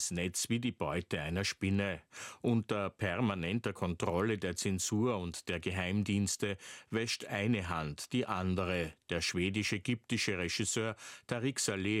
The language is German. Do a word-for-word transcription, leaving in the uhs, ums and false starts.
Netz wie die Beute einer Spinne. Unter permanenter Kontrolle der Zensur und der Geheimdienste wäscht eine Hand die andere. Der schwedisch-ägyptische Regisseur Tariq Saleh